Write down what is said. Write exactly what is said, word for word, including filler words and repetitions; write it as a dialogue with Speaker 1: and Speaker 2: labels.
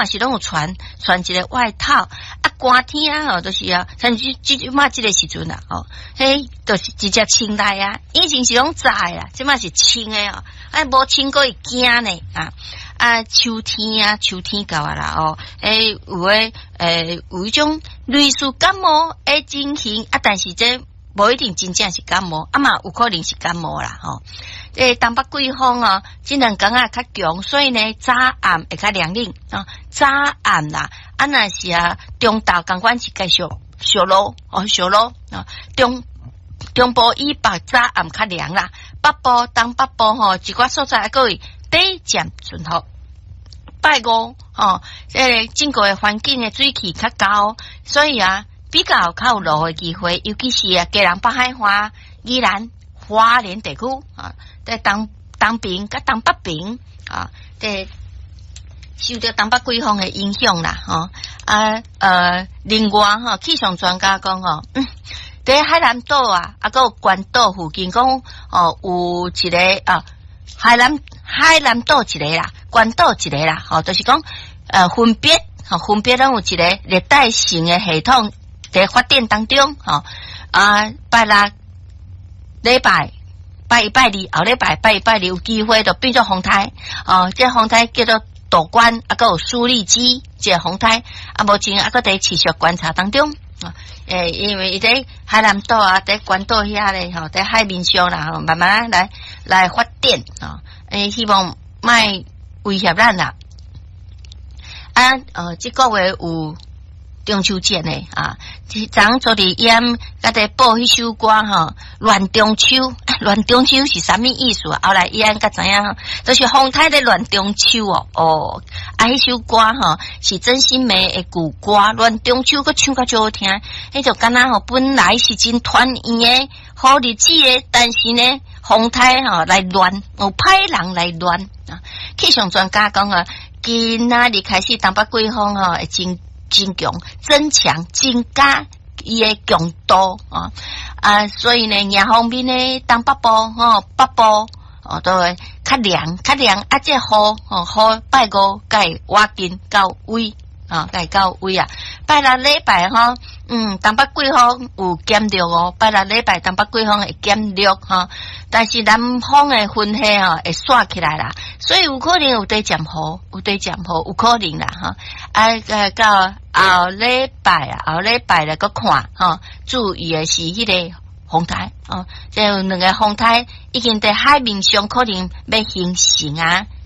Speaker 1: 嘛是拢有穿穿一个外套，啊寒天啊吼，就是啊，像即即嘛即个时阵啦，吼，嘿，就是直接穿来啊，以前是拢炸诶啦，即嘛是穿诶哦，啊无穿过会惊呢啊。啊，秋天啊，秋天到啊啦哦，诶，有诶，诶，有一种类似感冒诶情形啊，但是这无一定真正是感冒，啊嘛有可能是感冒啦吼。诶，东北季风啊，这两天啊较强，所以呢早暗会较凉冷啊，早暗啦，啊那是啊中昼刚关是继续小落哦，小落啊，中中部以北早暗较凉啦，北部东北部吼，一寡所在各位短暂顺好。拜五哦，诶，整个环境的水气较高，所以啊，比较较有落的机会，尤其是啊，基隆北海花、宜兰、花莲地区啊，在东东边甲东北边啊，在受到东北季风的影响啦，吼啊呃，另外吼，气象专家讲吼，嗯，在海南岛啊，啊个关岛附近讲哦，有一个啊。海南海南岛一个啦，关岛一个啦，吼、哦，就是讲呃分别吼、哦、分别拢有一个热带性的系统在发展当中，吼、哦、啊拜六礼拜拜一拜二后礼拜拜一拜二有机会就变做风台，哦，这风台叫做岛关，啊个有苏力基这风台，啊目前啊个在持续观察当中。啊，诶，因为伊在海南岛啊，在关岛遐咧，吼，在海面上啦，吼，慢慢来来发展啊，诶，希望卖威胁咱啦。啊，呃，这个月有中秋节呢啊，昨昨日烟甲在播迄首歌吼，乱中秋，乱中秋是啥物意思啊？后来烟甲知影，就是风台在乱中秋哦，哦，啊，迄首歌吼是真心美的旧歌，乱中秋佮唱甲最好听，迄就敢若吼本来是真团圆的好日子的，但是呢，风台吼来乱，有歹人来乱啊！气象专家讲啊，今仔日开始东北季风吼会真。增强、增强、增加伊诶强度啊啊，所以呢，夜方面呢，东北部吼、哦、北部哦都会较凉、较凉啊，这雨哦雨拜五该挖紧到位啊，该到位啊，拜六礼拜吼，嗯，东北季风有减弱哦，拜六礼拜东北季风会减弱哈，但是南方诶风气吼会刷起来啦，所以有可能有对降雨，有对降雨，有可能啦哈，啊个到。后礼拜啊，后礼拜来个看吼，注意的是迄个风台哦，即有两个风台已经在海面上可能要形成啊，